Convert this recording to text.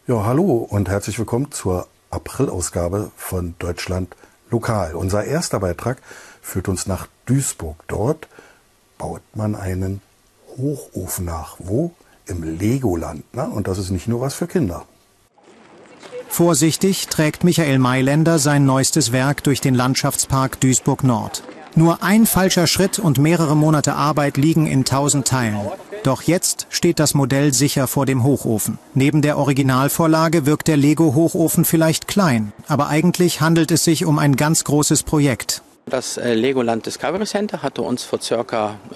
Ja, hallo und herzlich willkommen zur Aprilausgabe von Deutschland Lokal. Unser erster Beitrag führt uns nach Duisburg. Dort baut man einen Hochofen nach. Wo? Im Legoland. Na? Und das ist nicht nur was für Kinder. Vorsichtig trägt Michael Mailänder sein neuestes Werk durch den Landschaftspark Duisburg-Nord. Nur ein falscher Schritt und mehrere Monate Arbeit liegen in 1000 Teilen. Doch jetzt steht das Modell sicher vor dem Hochofen. Neben der Originalvorlage wirkt der Lego-Hochofen vielleicht klein, aber eigentlich handelt es sich um ein ganz großes Projekt. Das Legoland Discovery Center hatte uns vor circa